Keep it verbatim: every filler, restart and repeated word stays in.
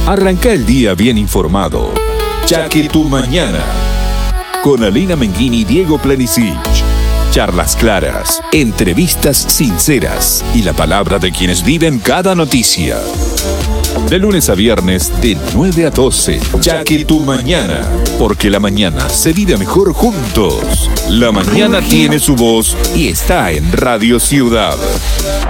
Arranca el día bien informado. Ya que tu mañana. Con Alina Menguini y Diego Plenicic. Charlas claras, entrevistas sinceras y la palabra de quienes viven cada noticia. De lunes a viernes, de nueve a doce. Ya que tu mañana. Porque la mañana se vive mejor juntos. La mañana tiene su voz y está en Radio Ciudad.